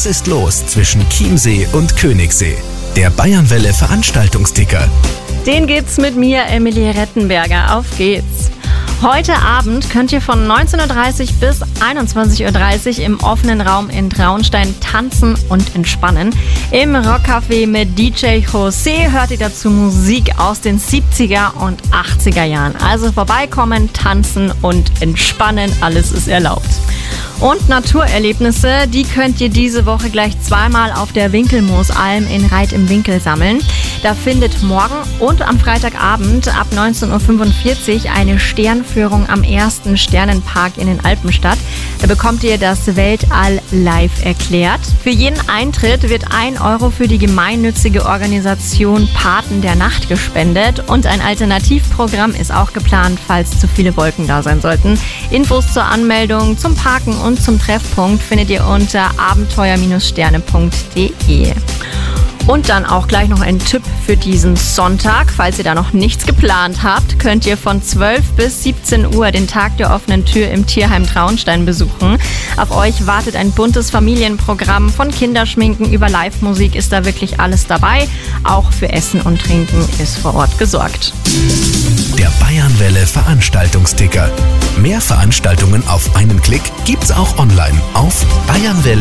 Was ist los zwischen Chiemsee und Königssee? Der Bayernwelle Veranstaltungsticker. Den gibt's mit mir, Emilie Rettenberger. Auf geht's! Heute Abend könnt ihr von 19.30 Uhr bis 21.30 Uhr im offenen Raum in Traunstein tanzen und entspannen. Im Rockcafé mit DJ José hört ihr dazu Musik aus den 70er und 80er Jahren. Also vorbeikommen, tanzen und entspannen, alles ist erlaubt. Und Naturerlebnisse, die könnt ihr diese Woche gleich zweimal auf der Winkelmoosalm in Reit im Winkel sammeln. Da findet morgen und am Freitagabend ab 19.45 Uhr eine Sternführung am ersten Sternenpark in den Alpen statt. Da bekommt ihr das Weltall live erklärt. Für jeden Eintritt wird 1 Euro für die gemeinnützige Organisation Paten der Nacht gespendet. Und ein Alternativprogramm ist auch geplant, falls zu viele Wolken da sein sollten. Infos zur Anmeldung, zum Parken und zum Treffpunkt findet ihr unter abenteuer-sterne.de. Und dann auch gleich noch ein Tipp für diesen Sonntag. Falls ihr da noch nichts geplant habt, könnt ihr von 12 bis 17 Uhr den Tag der offenen Tür im Tierheim Traunstein besuchen. Auf euch wartet ein buntes Familienprogramm. Von Kinderschminken über Live-Musik ist da wirklich alles dabei. Auch für Essen und Trinken ist vor Ort gesorgt. Der Bayernwelle Veranstaltungsticker. Mehr Veranstaltungen auf einen Klick gibt's auch online auf bayernwelle